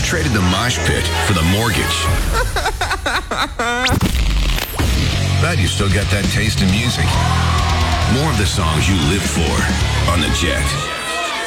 traded the mosh pit for the mortgage. But you still got that taste in music. More of the songs you lived for on the Jet.